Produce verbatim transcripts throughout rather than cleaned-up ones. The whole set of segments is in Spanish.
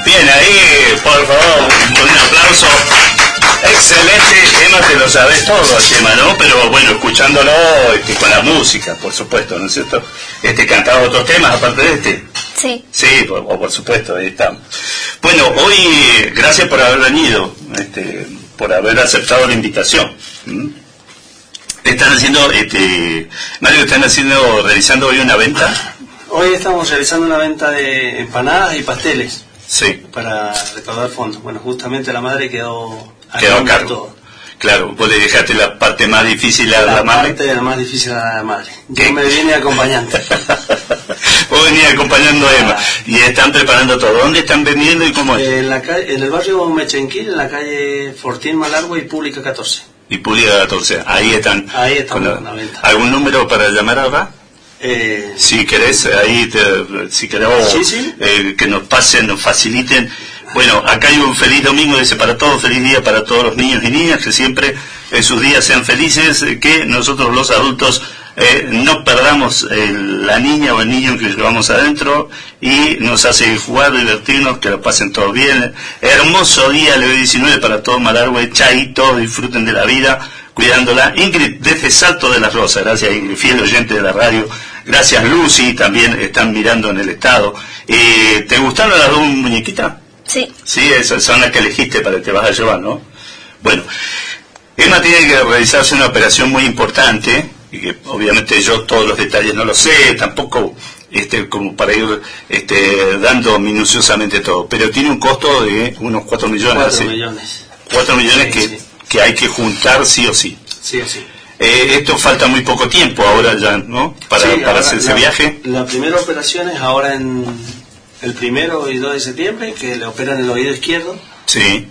Bien, ahí, por favor, un aplauso. Excelente, Emma, te lo sabes todo el tema, ¿no? Pero bueno, escuchándolo este, con la música, por supuesto, ¿no es cierto? Este, ¿cantabas otros temas aparte de este? Sí. Sí, por, por supuesto, ahí estamos. Bueno, hoy, gracias por haber venido, este, por haber aceptado la invitación. ¿Mm? Están haciendo, este, Mario, están haciendo, realizando hoy una venta. Hoy estamos realizando una venta de empanadas y pasteles. Sí. Para recaudar fondos. Bueno, justamente la madre quedó a quedó a cargo. Todo. Claro, vos le dejaste la parte más difícil a la, la madre. La parte la más difícil a la madre. ¿Qué? Yo me vine acompañante. Vos venías acompañando a Emma. Y están preparando todo. ¿Dónde están vendiendo y cómo es? En, la calle, en el barrio Mechenquil, en la calle Fortín Malargüe y Pública catorce. Y Pública catorce. Ahí están. Ahí están la, con la venta. ¿Algún número para llamar ahora? Eh, si querés, ahí te, si querés ¿sí, sí? Eh, que nos pasen, nos faciliten. Bueno, acá hay un feliz domingo, dice para todos, feliz día para todos los niños y niñas, que siempre en sus días sean felices, que nosotros los adultos eh, no perdamos eh, la niña o el niño que llevamos adentro y nos hace jugar, divertirnos, que lo pasen todos bien. Hermoso día, el diecinueve para todos, Malargüe, chaito, disfruten de la vida, cuidándola. Ingrid, desde Salto de las Rosas, gracias Ingrid, fiel oyente de la radio. Gracias Lucy, también están mirando en el estado. Eh, ¿Te gustaron las dos muñequitas? Sí. Sí, esas son las que elegiste para que te vas a llevar, ¿no? Bueno, Emma tiene que realizarse una operación muy importante, y que obviamente yo todos los detalles no lo sé, tampoco este, como para ir este, dando minuciosamente todo, pero tiene un costo de unos cuatro millones. Cuatro ¿sí? millones. Cuatro millones sí, que, sí. que hay que juntar sí o sí. Sí o sí. Eh, esto falta muy poco tiempo ahora ya, ¿no? Para, sí, para hacer ese la, viaje. La primera operación es ahora en el primero y dos de septiembre, que le operan el oído izquierdo. Sí.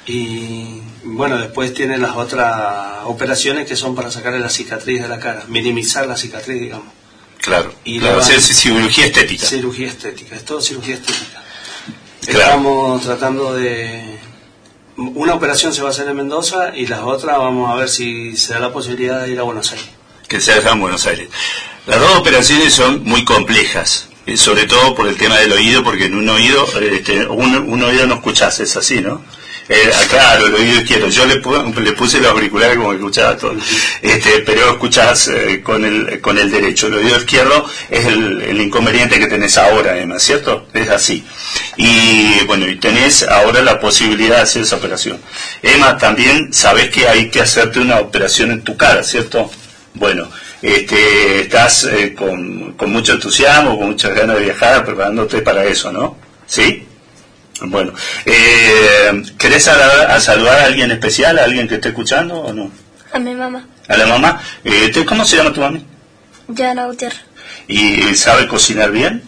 Y bueno, después tiene las otras operaciones que son para sacarle la cicatriz de la cara, minimizar la cicatriz, digamos. Claro, y claro, la, es cirugía estética. Cirugía estética, es todo cirugía estética. Claro. Estamos tratando de... Una operación se va a hacer en Mendoza y las otras vamos a ver si se da la posibilidad de ir a Buenos Aires. Que se haga en Buenos Aires. Las dos operaciones son muy complejas, sobre todo por el tema del oído, porque en un oído, este, un, un oído no escuchás, es así, ¿no? Eh, claro, el oído izquierdo. Yo le, le puse los auriculares como que escuchaba todo, este, pero escuchás eh, con el con el derecho. El oído izquierdo es el, el inconveniente que tenés ahora, Emma, ¿cierto? Es así. Y bueno, y tenés ahora la posibilidad de hacer esa operación. Emma, también sabés que hay que hacerte una operación en tu cara, ¿cierto? Bueno, este, estás eh, con, con mucho entusiasmo, con muchas ganas de viajar, preparándote para eso, ¿no? ¿Sí? Bueno, eh, ¿querés a, a saludar a alguien especial, a alguien que esté escuchando o no? A mi mamá. ¿A la mamá? Eh, ¿Cómo se llama tu mamá? Diana Gutiérrez. ¿Y sabe cocinar bien?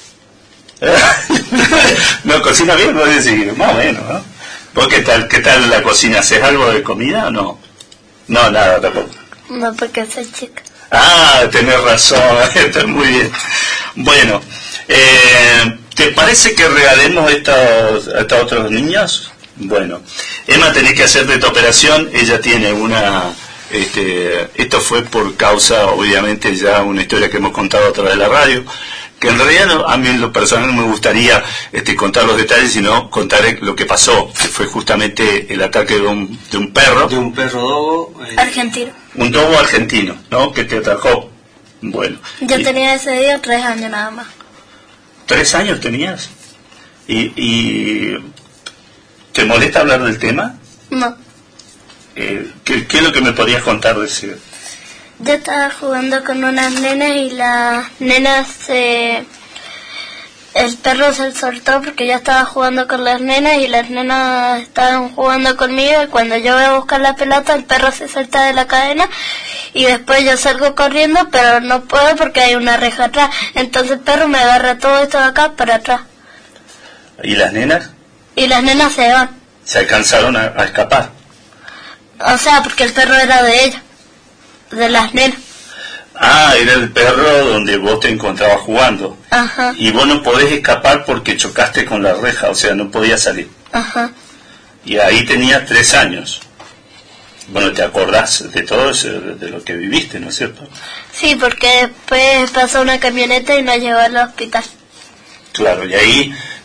¿No cocina bien? Puedo decir, más o menos, ¿no? ¿Vos qué tal, qué tal la cocina? ¿Haces algo de comida o no? No, nada tampoco. No, porque soy chica. Ah, tenés razón, está muy bien. Bueno, eh... ¿te parece que regalemos estos, a estos otros niños? Bueno, Emma, tenés que hacerte esta operación. Ella tiene una... Este, esto fue por causa, obviamente, ya una historia que hemos contado a través de la radio, que en realidad no, a mí en lo personal no me gustaría este, contar los detalles, sino contar lo que pasó, que fue justamente el ataque de un, de un perro. De un perro dogo. Eh, argentino. Un dogo argentino, ¿no? Que te atajó. Bueno. Yo y, tenía ese día tres años nada más. ¿Tres años tenías? ¿Y, y te molesta hablar del tema? No. Eh, ¿qué, ¿Qué es lo que me podrías contar de ese? Yo estaba jugando con unas nenas y las nenas se... El perro se soltó porque yo estaba jugando con las nenas y las nenas estaban jugando conmigo y cuando yo voy a buscar la pelota el perro se suelta de la cadena y después yo salgo corriendo pero no puedo porque hay una reja atrás. Entonces el perro me agarra todo esto de acá para atrás. ¿Y las nenas? Y las nenas se van. ¿Se alcanzaron a, a escapar? O sea, porque el perro era de ella, de las nenas. Ah, era el perro donde vos te encontrabas jugando. Ajá. Y vos no podés escapar porque chocaste con la reja, o sea, no podías salir. Ajá. Y ahí tenías tres años. Bueno, ¿te acordás de todo eso, de lo que viviste, no es cierto? Sí, porque después pasó una camioneta y nos llevó al hospital. Claro, y ahí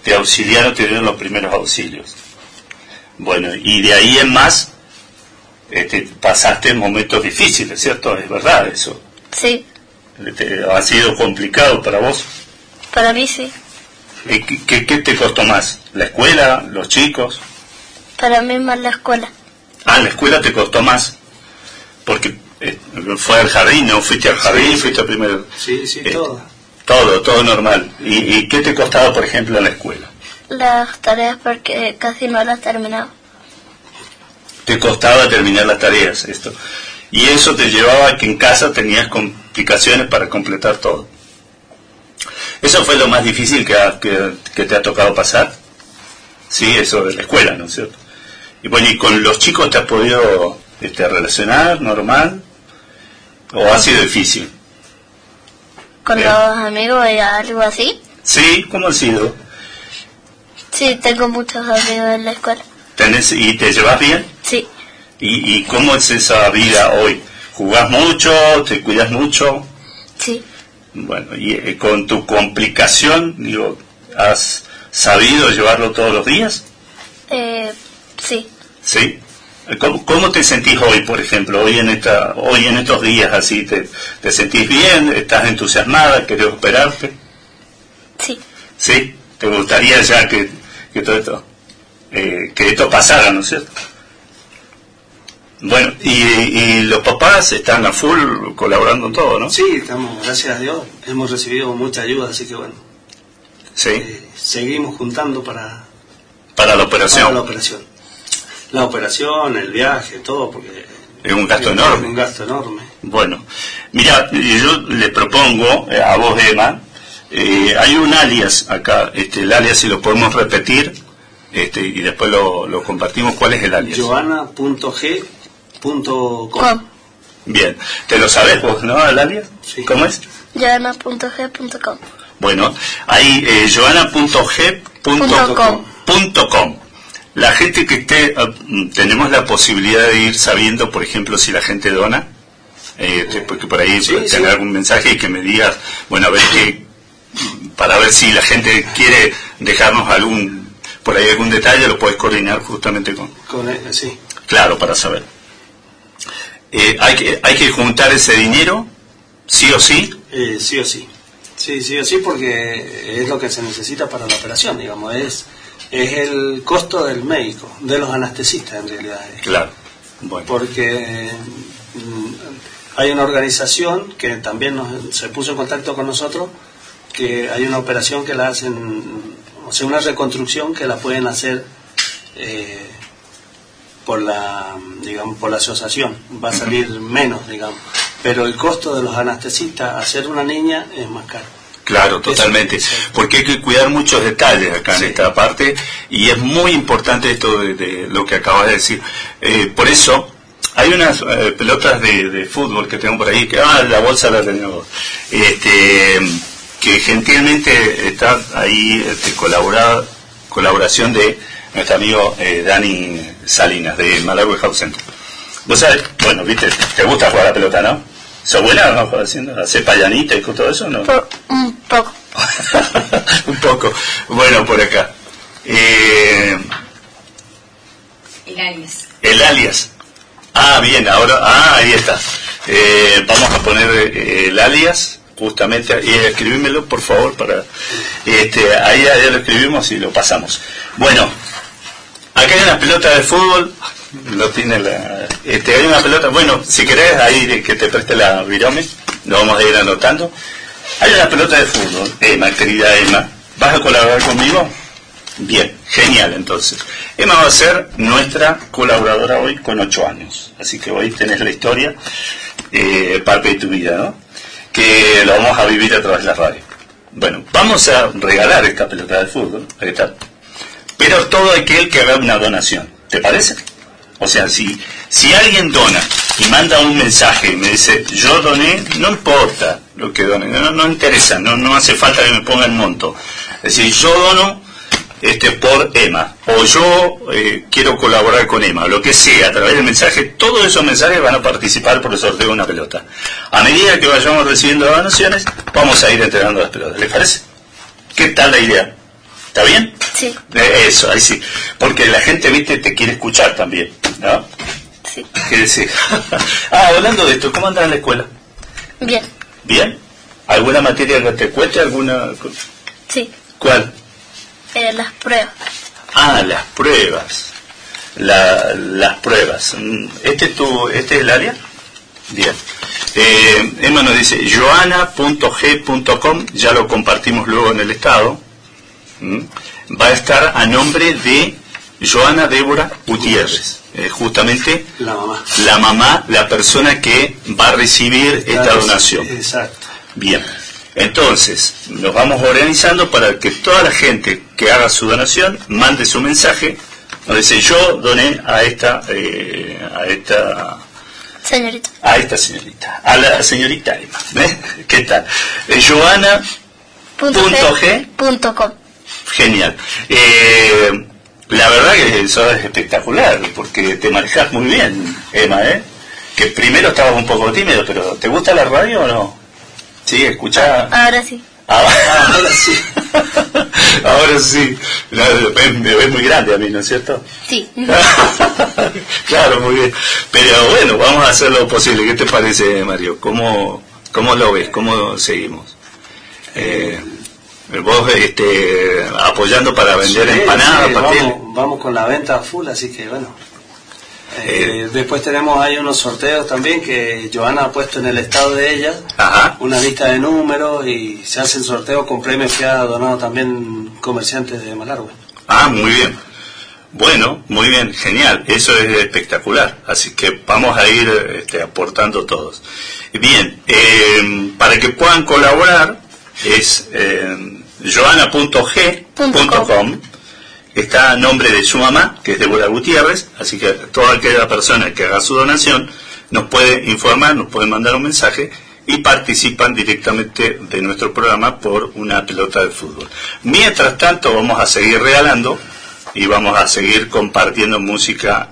te auxiliaron, te dieron los primeros auxilios. Bueno, y de ahí en más, este, pasaste momentos difíciles, ¿cierto? Es verdad eso. Sí. Te, ¿Ha sido complicado para vos? Para mí sí. ¿Qué, qué, qué te costó más? ¿La escuela? ¿Los chicos? Para mí más la escuela. Ah, la escuela te costó más. Porque eh, fue al jardín, ¿no? Fuiste al jardín, sí, fuiste al primero. Sí, sí, eh, todo. Todo, todo normal. ¿Y, ¿Y qué te costaba, por ejemplo, en la escuela? Las tareas porque casi no las terminaba. Te costaba terminar las tareas, esto. Y eso te llevaba a que en casa tenías complicaciones para completar todo. ¿Eso fue lo más difícil que, ha, que, que te ha tocado pasar? Sí, eso de la escuela, ¿no es cierto? Y bueno, ¿y con los chicos te has podido este, relacionar normal? ¿O ha sido difícil? ¿Con Bien. los amigos y algo así? Sí, ¿cómo ha sido? Sí, tengo muchos amigos en la escuela. ¿Tenés, ¿Y te llevas bien? Sí. ¿Y, ¿Y cómo es esa vida hoy? ¿Jugás mucho? ¿Te cuidas mucho? Sí. Bueno, y eh, con tu complicación, digo, ¿has sabido llevarlo todos los días? Eh, sí. ¿Sí? ¿Cómo, ¿Cómo te sentís hoy, por ejemplo, hoy en esta, hoy en estos días así? ¿Te, te sentís bien? ¿Estás entusiasmada? ¿Querés operarte? Sí. ¿Sí? ¿Te gustaría ya que, que todo esto, eh, que esto pasara, ¿no es cierto? Bueno, y, y los papás están a full colaborando en todo, ¿no? Sí, estamos, gracias a Dios, hemos recibido mucha ayuda, así que bueno, Sí. eh, seguimos juntando para, Para la operación. para la operación. La operación, el viaje, todo, porque Es un gasto es enorme. un gasto enorme. Bueno, mira, yo le propongo eh, a vos, Emma, eh, hay un alias acá, este, el alias si lo podemos repetir, este, y después lo, lo compartimos. ¿Cuál es el alias? Joana punto g punto com. Com. Bien, ¿te lo sabes vos, no, el alias? Sí. ¿Cómo es? joana punto g punto com. Bueno, ahí eh, joana punto g punto com. La gente que esté, uh, tenemos la posibilidad de ir sabiendo, por ejemplo, si la gente dona, eh, te- porque por ahí Sí, puede sí. tener algún mensaje y que me digas, bueno, a ver qué, para ver si la gente quiere dejarnos algún, por ahí algún detalle, lo puedes coordinar justamente con, Con, eh, sí, claro, para saber. Eh, hay que, hay que juntar ese dinero, sí o sí. eh, sí o sí. Sí, sí o sí, porque es lo que se necesita para la operación, digamos, es, es el costo del médico, de los anestesistas en realidad. es. Claro. Bueno. Porque mm, hay una organización que también nos, se puso en contacto con nosotros, que hay una operación que la hacen, o sea, una reconstrucción que la pueden hacer eh, por la, digamos, por la asociación, va a salir menos, digamos, pero el costo de los anestesistas hacer una niña es más caro. Claro, totalmente, Eso, sí. porque hay que cuidar muchos detalles acá Sí. en esta parte y es muy importante esto de, de lo que acabas de decir. Eh, por eso hay unas eh, pelotas de, de fútbol que tengo por ahí, que ah, la bolsa la tenemos, este, que gentilmente está ahí este, colaborada, colaboración de nuestro amigo eh, Dani Salinas de Malawi House Center. Vos sabés, bueno, viste, te gusta jugar a la pelota, ¿no? ¿Sos buena o no haciendo? ¿Hacer payanita y todo eso? ¿No? Por un poco. Un poco. Bueno, por acá. Eh, El alias. el alias. Ah, bien, ahora. Ah, ahí está. Eh, vamos a poner eh, el alias, justamente. Y escribímelo, por favor, para. Este, ahí ya lo escribimos y lo pasamos. Bueno, acá hay una pelota de fútbol. Lo tiene la. Este, hay una pelota. Bueno, si querés, ahí de que te preste la virome, lo vamos a ir anotando. Hay una pelota de fútbol, Emma, querida Emma. ¿Vas a colaborar conmigo? Bien, genial entonces. Emma va a ser nuestra colaboradora hoy con ocho años. Así que hoy tenés la historia, eh, parte de tu vida, ¿no? Que lo vamos a vivir a través de la radio. Bueno, vamos a regalar esta pelota de fútbol, ahí está. Pero todo aquel que haga una donación, ¿te parece? O sea, si, si alguien dona y manda un mensaje y me dice, yo doné, no importa lo que done, no, no interesa, no, no hace falta que me ponga el monto. Es decir, yo dono este, por Emma, o yo eh, quiero colaborar con Emma, lo que sea, a través del mensaje, todos esos mensajes van a participar por el sorteo de una pelota. A medida que vayamos recibiendo donaciones, vamos a ir entregando las pelotas. ¿Les parece? ¿Qué tal la idea? ¿Está bien? Sí. Eh, Eso, ahí sí. Porque la gente, viste, te quiere escuchar también, ¿no? Sí. ¿Qué decir? Ah, hablando de esto, ¿cómo andas en la escuela? Bien. ¿Bien? ¿Alguna materia que te cueste? ¿Alguna? Sí. ¿Cuál? Eh, las pruebas. Ah, las pruebas. La, las pruebas. ¿Este es tu, este es el área? Bien. Eh, Emma nos dice joana punto g punto com, ya lo compartimos luego en el estado. ¿Mm? Va a estar a nombre de Joana Débora Gutiérrez, eh, justamente La mamá. la mamá, la persona que va a recibir esta Claro, donación. Exacto. Bien, entonces nos vamos organizando para que toda la gente que haga su donación mande su mensaje, nos dice yo doné a esta, eh, a esta, Señorita. a esta señorita, a la señorita Emma, ¿eh? ¿Qué tal? Eh, Joana Punto Punto G. G. Punto com. Genial. Eh, la verdad que eso es espectacular, porque te manejas muy bien, Emma, ¿eh? Que primero estabas un poco tímido, pero ¿te gusta la radio o no? Sí, escuchá. Ahora sí. Ahora, ahora sí. Ahora sí. No, me ves muy grande a mí, ¿no es cierto? Sí. Claro, muy bien. Pero bueno, vamos a hacer lo posible. ¿Qué te parece, Mario? ¿Cómo, cómo lo ves? ¿Cómo seguimos? Eh, vos este, apoyando para vender Sí, empanadas, sí, pasteles. vamos, vamos con la venta a full, así que bueno. Eh, Eh. después tenemos ahí unos sorteos también que Joana ha puesto en el estado de ella, Ajá. una lista de números y se hacen sorteos con premios que ha donado también comerciantes de Malargüe. Ah, muy bien. Bueno, muy bien, genial. Eso es espectacular. Así que vamos a ir este, aportando todos. Bien, eh, para que puedan colaborar es eh, joana punto g punto com. Está a nombre de su mamá, que es Débora Gutiérrez, así que toda aquella persona que haga su donación nos puede informar, nos puede mandar un mensaje y participan directamente de nuestro programa por una pelota de fútbol. Mientras tanto vamos a seguir regalando y vamos a seguir compartiendo música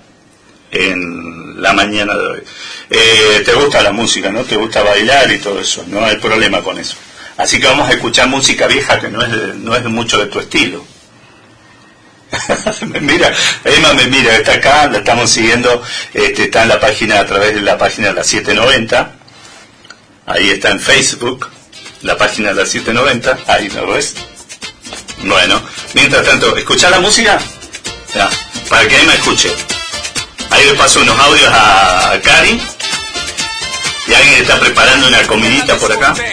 en la mañana de hoy. Eh, ¿Te gusta la música, no? ¿Te gusta bailar y todo eso? No hay problema con eso. Así que vamos a escuchar música vieja que no es, de, no es mucho de tu estilo. Me mira, Emma me mira, está acá, la estamos siguiendo, este, está en la página, a través de la página de la setecientos noventa, ahí está en Facebook, la página de la setecientos noventa, ahí lo ves. Bueno, mientras tanto, ¿escuchá la música? Ya, para que Emma escuche. Ahí le paso unos audios a, a Cari, y alguien está preparando una comidita por acá.